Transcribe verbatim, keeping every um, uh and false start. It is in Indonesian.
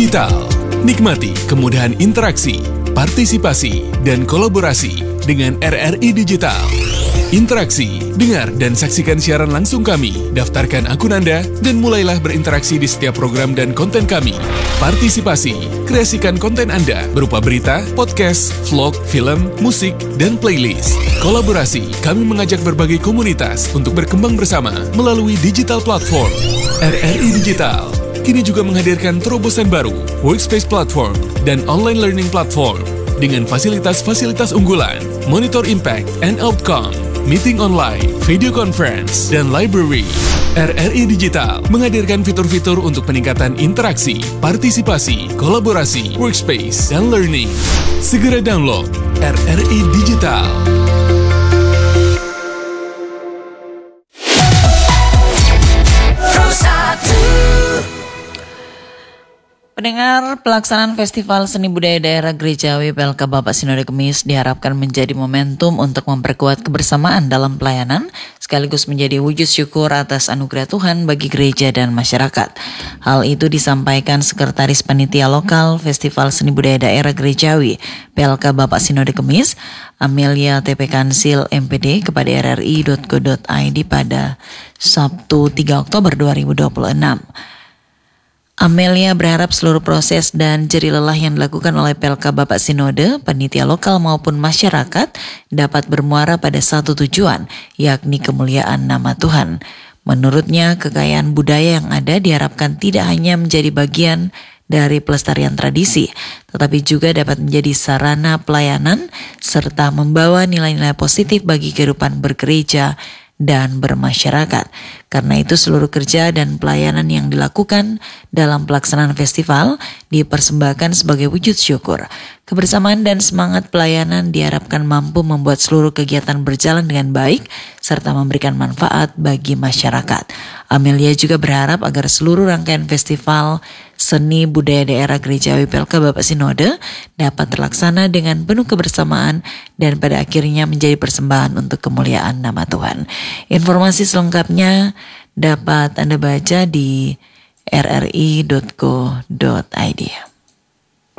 Digital. Nikmati kemudahan interaksi, partisipasi, dan kolaborasi dengan R R I Digital. Interaksi, dengar dan saksikan siaran langsung kami, daftarkan akun Anda, dan mulailah berinteraksi di setiap program dan konten kami. Partisipasi, kreasikan konten Anda berupa berita, podcast, vlog, film, musik, dan playlist. Kolaborasi, kami mengajak berbagai komunitas untuk berkembang bersama melalui digital platform. R R I Digital kini juga menghadirkan terobosan baru, workspace platform, dan online learning platform dengan fasilitas-fasilitas unggulan, monitor impact and outcome, meeting online, video conference, dan library. R R I Digital menghadirkan fitur-fitur untuk peningkatan interaksi, partisipasi, kolaborasi, workspace, dan learning. Segera download R R I Digital. Pendengar, pelaksanaan Festival Seni Budaya Daerah Gerejawi P L K Bapak Sinode Kemis diharapkan menjadi momentum untuk memperkuat kebersamaan dalam pelayanan, sekaligus menjadi wujud syukur atas anugerah Tuhan bagi gereja dan masyarakat. Hal itu disampaikan Sekretaris Panitia Lokal Festival Seni Budaya Daerah Gerejawi P L K Bapak Sinode Kemis, Amelia T P Kansil M P D kepada r r i titik co titik i d pada Sabtu tiga Oktober dua ribu dua puluh enam. Amelia berharap seluruh proses dan jerih lelah yang dilakukan oleh P L K Bapak Sinode, panitia lokal maupun masyarakat dapat bermuara pada satu tujuan, yakni kemuliaan nama Tuhan. Menurutnya, kekayaan budaya yang ada diharapkan tidak hanya menjadi bagian dari pelestarian tradisi, tetapi juga dapat menjadi sarana pelayanan serta membawa nilai-nilai positif bagi kehidupan bergereja dan bermasyarakat. Karena itu seluruh kerja dan pelayanan yang dilakukan dalam pelaksanaan festival dipersembahkan sebagai wujud syukur. Kebersamaan dan semangat pelayanan diharapkan mampu membuat seluruh kegiatan berjalan dengan baik serta memberikan manfaat bagi masyarakat. Amelia juga berharap agar seluruh rangkaian festival Seni Budaya Daerah Gerejawi P L K Bapak Sinode dapat terlaksana dengan penuh kebersamaan dan pada akhirnya menjadi persembahan untuk kemuliaan nama Tuhan. Informasi selengkapnya dapat Anda baca di r r i titik co titik i d.